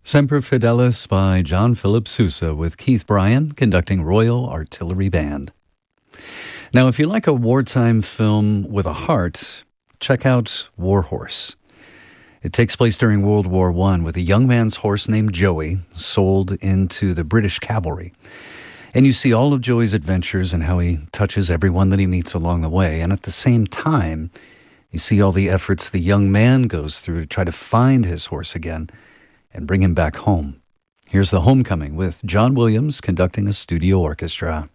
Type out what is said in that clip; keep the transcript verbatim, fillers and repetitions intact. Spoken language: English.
Semper Fidelis by John Philip Sousa with Keith Bryan conducting Royal Artillery Band. Now, if you like a wartime film with a heart, check out War Horse. It takes place during World War One with a young man's horse named Joey sold into the British cavalry. And you see all of Joey's adventures and how he touches everyone that he meets along the way. And at the same time, you see all the efforts the young man goes through to try to find his horse again and bring him back home. Here's The Homecoming with John Williams conducting a studio orchestra.